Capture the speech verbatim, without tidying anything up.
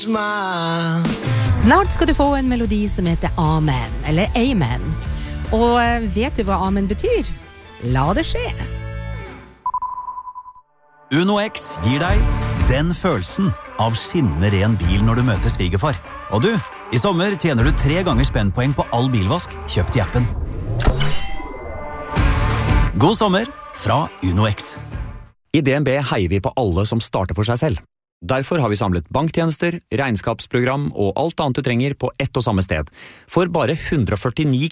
Snart skal du få en melodi som heter Amen, eller Amen. Og vet du hva Amen betyr? La det skje. Uno X gir deg den følelsen av skinnende ren bil når du møter svigerfar. Og du, i sommer tjener du tre ganger spennpoeng på all bilvask kjøpt i appen. God sommer fra Uno X. I D N B heier vi på alle som starter for seg selv. Derfor har vi samlet banktjenester, regnskapsprogram og alt annet du trenger på ett og samme sted. For bare hundre og førtini